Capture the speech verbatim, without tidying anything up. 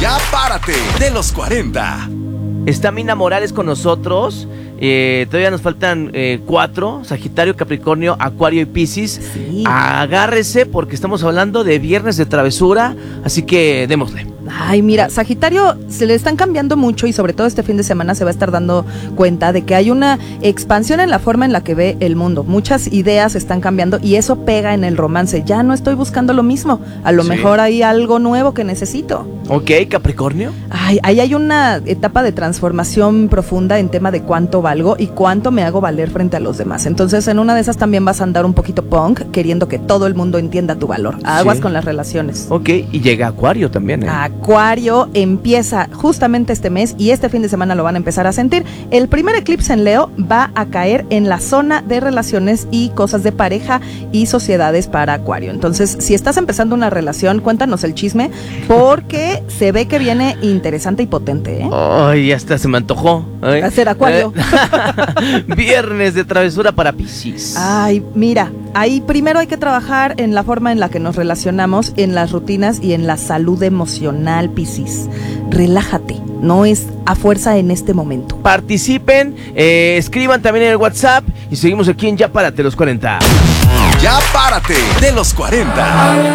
Ya párate de los cuarenta. Está Mina Morales con nosotros. Eh, todavía nos faltan eh, cuatro: Sagitario, Capricornio, Acuario y Piscis. Sí. Agárrese porque estamos hablando de viernes de travesura, así que démosle. Ay, mira, Sagitario se le están cambiando mucho y sobre todo este fin de semana se va a estar dando cuenta de que hay una expansión en la forma en la que ve el mundo. Muchas ideas están cambiando y eso pega en el romance. Ya no estoy buscando lo mismo. A lo Sí. mejor hay algo nuevo que necesito. Ok, Capricornio. Ay, ahí hay una etapa de transformación profunda en tema de cuánto valgo y cuánto me hago valer frente a los demás. Entonces, en una de esas también vas a andar un poquito punk, queriendo que todo el mundo entienda tu valor. Aguas Sí. con las relaciones. Ok, y llega Acuario también, ¿eh? Acuario empieza justamente este mes y este fin de semana lo van a empezar a sentir. El primer eclipse en Leo va a caer en la zona de relaciones y cosas de pareja y sociedades para Acuario. Entonces, si estás empezando una relación, cuéntanos el chisme porque se ve que viene interesante y potente, ¿eh? Ay, hasta se me antojó. ¿eh? Va a ser Acuario. Eh, Viernes de travesura para Piscis. Ay, mira, ahí primero hay que trabajar en la forma en la que nos relacionamos, en las rutinas y en la salud emocional, Piscis. Relájate, no es a fuerza en este momento. Participen, eh, escriban también en el WhatsApp y seguimos aquí en Ya Párate los cuarenta. Ya párate de los cuarenta.